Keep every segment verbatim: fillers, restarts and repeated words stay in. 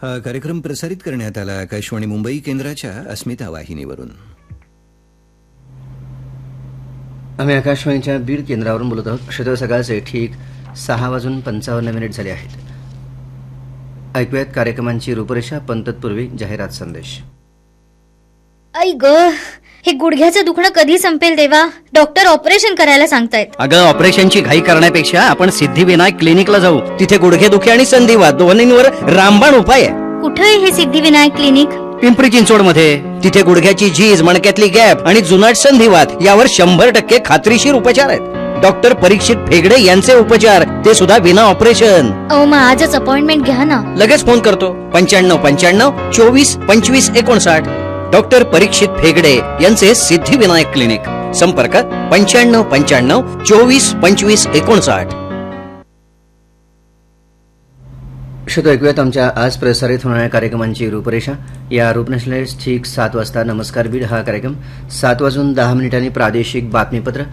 हा कार्यक्रम प्रसारित करण्यात आला आकाशवाणी मुंबई केंद्राच्या अस्मिता वाहिनीवरून. आम्ही आकाशवाणीच्या बीड केंद्रावरून बोलत आहोत. श्रोते सकाळचे ठीक सहा वाजून पंचावन्न मिनिट झाले आहेत. ऐकूयात कार्यक्रमांची रूपरेषा, पण तत्पूर्वी जाहिरात संदेश. आई ग, हे गुडघ्याचं दुखणं कधी संपेल देवा? डॉक्टर ऑपरेशन करायला सांगतायत. अगं, ऑपरेशनची घाई करण्यापेक्षा आपण सिद्धिविनायक क्लिनिकला जाऊ. तिथे गुडघेदुखी आणि संधिवात दोन्हींवर रामबाण उपाय आहे. कुठे आहे हे सिद्धिविनायक क्लिनिक? पिंपरी चिंचवड मध्ये. तिथे गुडघ्याची झीज, मणक्यातली गॅप आणि जुनाट संधिवात यावर शंभर टक्के खात्रीशीर उपचार आहेत. डॉक्टर परीक्षित फेगडे यांचे उपचार, ते सुद्धा विना ऑपरेशन. अहो, मग आजच अपॉइंटमेंट घ्या ना. लगेच फोन करतो. पंच्याण्णव पंच्याण्णव चोवीस पंचवीस एकोणसाठ. डॉक्टर परीक्षित फेगडे यांचे सिद्धिविनायक क्लिनिक. संपर्क पंच्याण्णव पंच्याण्णव चोवीस पंचवीस एकोणसाठ. श्रोते, ऐकूयात आमच्या आज प्रसारित होणाऱ्या कार्यक्रमांची रूपरेषा. या रूपरेषेला ठीक सात वाजता नमस्कार बीड हा कार्यक्रम, सात वाजून दहा मिनिटांनी प्रादेशिक बातमीपत्र,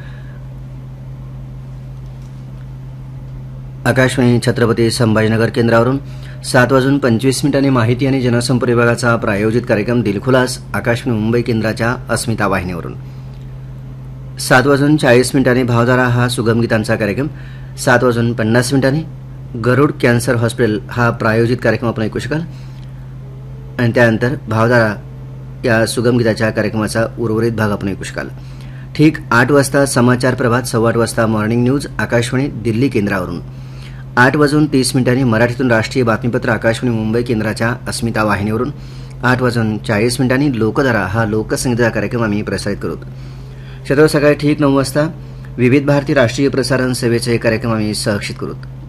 आकाशवाणी छत्रपती संभाजीनगर केंद्रावरून, सात वाजून पंचवीस मिनिटांनी माहिती आणि जनसंपर्क विभागाचा प्रायोजित कार्यक्रम दिलखुलास आकाशवाणी मुंबई केंद्राच्या अस्मिता वाहिनीवरून, सात वाजून चाळीस मिनिटांनी भावधारा हा सुगमगीतांचा कार्यक्रम, सात वाजून पन्नास मिनिटांनी गरुड कॅन्सर हॉस्पिटल हा प्रायोजित कार्यक्रम आपण ऐकू शकाल. आणि त्यानंतर भावधारा या सुगमगीताच्या कार्यक्रमाचा उर्वरित भाग आपण ऐकू शकाल. ठीक आठ वाजता समाचार प्रभात, सव्वा आठ वाजता मॉर्निंग न्यूज आकाशवाणी दिल्ली केंद्रावरून, आठ वाजून तीस मिनिटांनी मराठीतून राष्ट्रीय बातमीपत्र आकाशवाणी मुंबई केंद्राच्या अस्मिता वाहिनीवरून, आठ वाजून चाळीस मिनिटांनी लोकधारा हा लोकसंगीताचा कार्यक्रम आम्ही प्रसारित करू. शनिवार सकाळी ठीक नऊ वाजता विविध भारती राष्ट्रीय प्रसारण सेवेचे कार्यक्रम आम्ही सहक्षित करू.